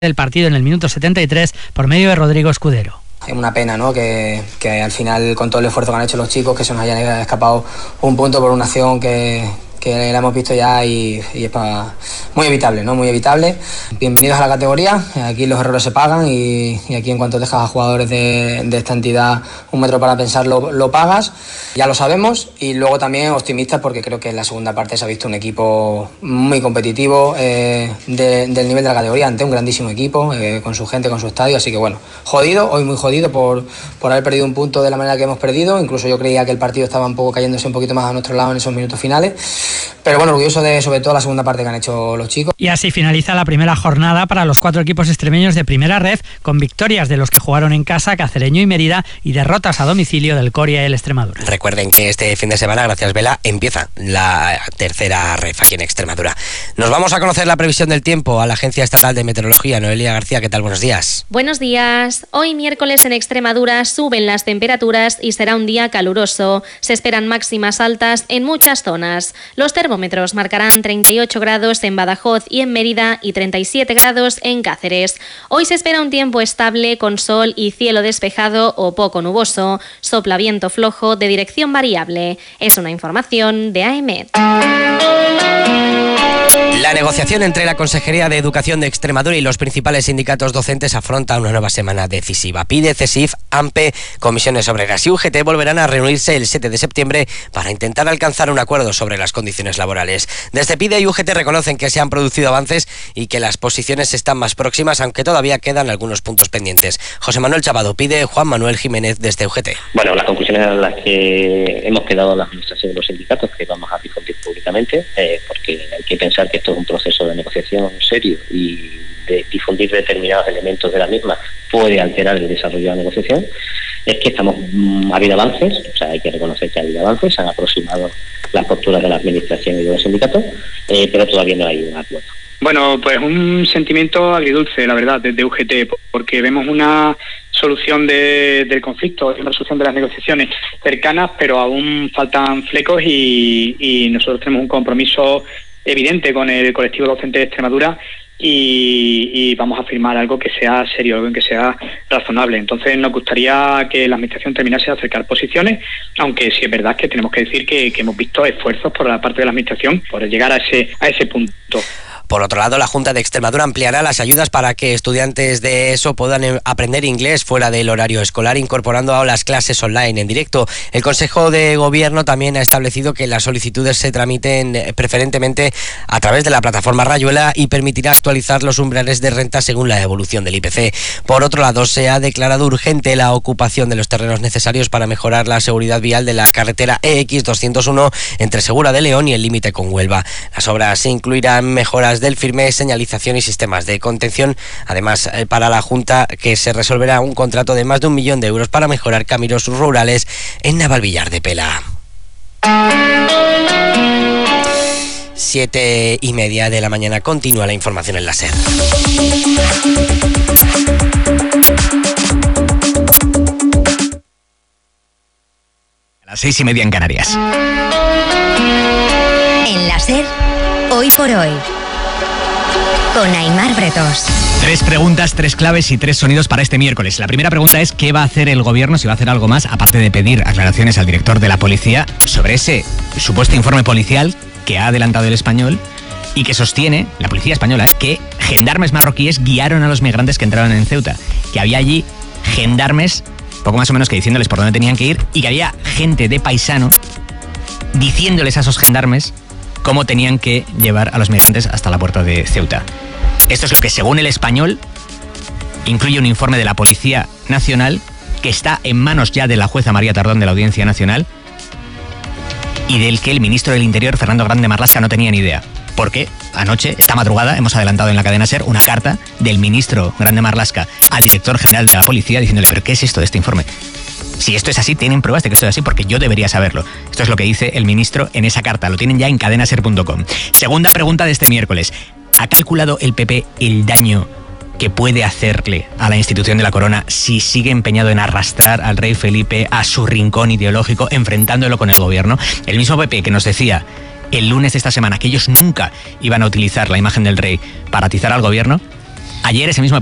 el partido en el minuto 73 por medio de Rodrigo Escudero. Es una pena, ¿no? Que al final, con todo el esfuerzo que han hecho los chicos, que se nos haya escapado un punto por una acción que la hemos visto ya y es muy evitable, ¿no? Muy evitable. Bienvenidos a la categoría, aquí los errores se pagan y aquí en cuanto dejas a jugadores de esta entidad un metro para pensar lo pagas, ya lo sabemos. Y luego también optimistas porque creo que en la segunda parte se ha visto un equipo muy competitivo del nivel de la categoría ante un grandísimo equipo, con su gente, con su estadio, así que bueno, jodido, hoy muy jodido por haber perdido un punto de la manera que hemos perdido. Incluso yo creía que el partido estaba un poco cayéndose un poquito más a nuestro lado en esos minutos finales. Pero bueno, orgulloso de sobre todo la segunda parte que han hecho los chicos. Y así finaliza la primera jornada para los 4 equipos extremeños de Primera Ref, con victorias de los que jugaron en casa, Cacereño y Mérida, y derrotas a domicilio del Coria y el Extremadura. Recuerden que este fin de semana, gracias Vela, empieza la tercera Ref aquí en Extremadura. Nos vamos a conocer la previsión del tiempo a la Agencia Estatal de Meteorología. Noelia García, ¿qué tal? Buenos días. Buenos días. Hoy miércoles en Extremadura suben las temperaturas y será un día caluroso. Se esperan máximas altas en muchas zonas. Los termómetros marcarán 38 grados en Badajoz y en Mérida y 37 grados en Cáceres. Hoy se espera un tiempo estable con sol y cielo despejado o poco nuboso. Sopla viento flojo de dirección variable. Es una información de AEMET. La negociación entre la Consejería de Educación de Extremadura y los principales sindicatos docentes afronta una nueva semana decisiva. PIDE, CESIF, AMPE, Comisiones Obreras y UGT volverán a reunirse el 7 de septiembre para intentar alcanzar un acuerdo sobre las condiciones laborales. Desde PIDE y UGT reconocen que se han producido avances y que las posiciones están más próximas, aunque todavía quedan algunos puntos pendientes. José Manuel Chavado, PIDE, Juan Manuel Jiménez desde UGT. Bueno, las conclusiones a las que hemos quedado en la administración de los sindicatos, que vamos a difundir públicamente, porque hay que pensar que esto es un proceso de negociación serio y de difundir determinados elementos de la misma puede alterar el desarrollo de la negociación, es que ha habido avances, o sea, hay que reconocer que ha habido avances, se han aproximado las posturas de la administración y de los sindicatos, pero todavía no hay un acuerdo. Bueno, pues un sentimiento agridulce, la verdad, desde UGT, porque vemos una solución del conflicto, una solución de las negociaciones cercanas, pero aún faltan flecos y nosotros tenemos un compromiso evidente con el colectivo docente de Extremadura y vamos a firmar algo que sea serio, algo que sea razonable. Entonces nos gustaría que la administración terminase de acercar posiciones, aunque sí es verdad que tenemos que decir que hemos visto esfuerzos por la parte de la administración por llegar a ese punto. Por otro lado, la Junta de Extremadura ampliará las ayudas para que estudiantes de ESO puedan aprender inglés fuera del horario escolar, incorporando a las clases online en directo. El Consejo de Gobierno también ha establecido que las solicitudes se tramiten preferentemente a través de la plataforma Rayuela y permitirá actualizar los umbrales de renta según la evolución del IPC. Por otro lado, se ha declarado urgente la ocupación de los terrenos necesarios para mejorar la seguridad vial de la carretera EX 201 entre Segura de León y el límite con Huelva. Las obras incluirán mejoras del firme, señalización y sistemas de contención. Además, para la Junta, que se resolverá un contrato de más de 1 millón de euros para mejorar caminos rurales en Navalvillar de Pela. 7:30 de la mañana, continúa la información en la SER. A las 6:30 en Canarias. En la SER, hoy por hoy, con Aimar Bretos. 3 preguntas, 3 claves y 3 sonidos para este miércoles. La primera pregunta es: ¿qué va a hacer el gobierno, si va a hacer algo más, aparte de pedir aclaraciones al director de la policía sobre ese supuesto informe policial que ha adelantado El Español y que sostiene, la policía española, que gendarmes marroquíes guiaron a los migrantes que entraban en Ceuta? Que había allí gendarmes, poco más o menos que diciéndoles por dónde tenían que ir, y que había gente de paisano diciéndoles a esos gendarmes cómo tenían que llevar a los migrantes hasta la puerta de Ceuta. Esto es lo que, según El Español, incluye un informe de la Policía Nacional que está en manos ya de la jueza María Tardón de la Audiencia Nacional y del que el ministro del Interior, Fernando Grande Marlaska, no tenía ni idea. Porque anoche, esta madrugada, hemos adelantado en la cadena SER una carta del ministro Grande Marlaska al director general de la policía diciéndole: ¿pero qué es esto de este informe? Si esto es así, tienen pruebas de que esto es así, porque yo debería saberlo. Esto es lo que dice el ministro en esa carta. Lo tienen ya en cadenaser.com. Segunda pregunta de este miércoles: ¿ha calculado el PP el daño que puede hacerle a la institución de la corona si sigue empeñado en arrastrar al rey Felipe a su rincón ideológico, enfrentándolo con el gobierno? El mismo PP que nos decía el lunes de esta semana que ellos nunca iban a utilizar la imagen del rey para atizar al gobierno, Ayer ese mismo